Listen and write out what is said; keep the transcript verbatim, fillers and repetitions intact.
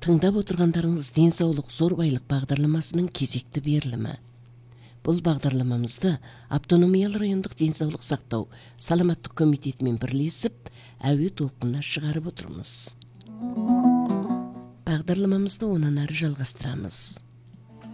Тыңдап отырғандарыңыз денсаулық зор байлық бағдарламасының кезекті берілімі. Бұл бағдарламамызды Автономиялы райондық денсаулық сақтау саламаттық комитетімен бірлесіп, әуе толқынына шығарып отырмыз. Бағдарламамызды онан әрі жалғастырамыз.